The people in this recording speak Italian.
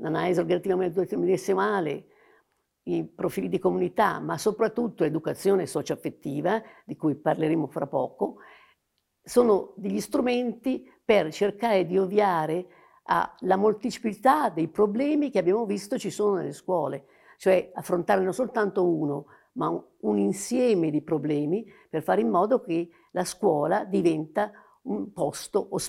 l'analisi organizzativa medesimale, i profili di comunità, ma soprattutto educazione socio-affettiva, di cui parleremo fra poco, sono degli strumenti per cercare di ovviare alla molteplicità dei problemi che abbiamo visto ci sono nelle scuole, cioè affrontare non soltanto uno, ma un insieme di problemi per fare in modo che la scuola diventa un posto